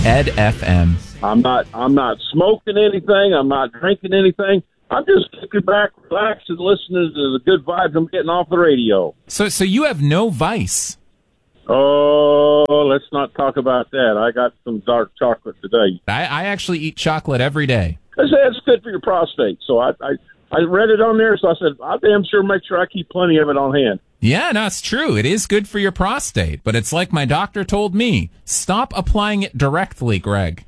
Ed FM. I'm not smoking anything. I'm not drinking anything. I'm just kicking back, relaxing, listening to the good vibes I'm getting off the radio. So you have no vice. Oh, let's not talk about that. I got some dark chocolate today. I actually eat chocolate every day. I said it's good for your prostate. So I read it on there, so I said, I'll damn sure make sure I keep plenty of it on hand. Yeah, no, it's true. It is good for your prostate. But it's like my doctor told me, stop applying it directly, Greg.